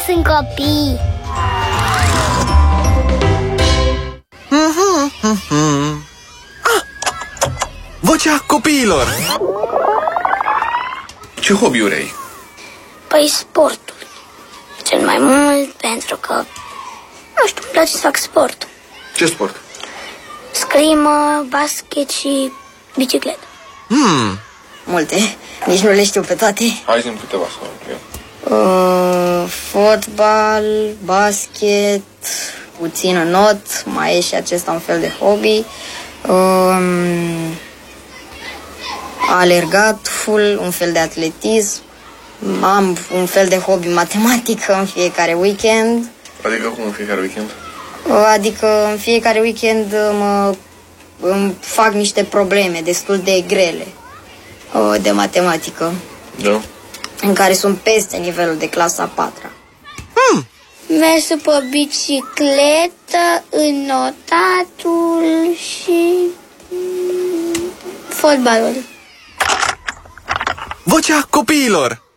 sunt copii. Vocea copiilor. Ce hobby-uri ai? Păi sportul. Cel mai mult pentru că, nu știu, îmi place să fac sport. Ce sport? Scrimă, basket și bicicletă. Multe, nici nu le știu pe toate. Hai zi-mi câteva sau eu. Fotbal, basket, puțin not, mai e și acesta un fel de hobby. Alergatul, un fel de atletism. Am un fel de hobby matematică în fiecare weekend. Adică cum în fiecare weekend? Adică în fiecare weekend îmi fac niște probleme destul de grele de matematică, Da. în care sunt peste nivelul de clasa 4-a. Mersul pe bicicletă, înotatul și fotbalul. Vocea copiilor.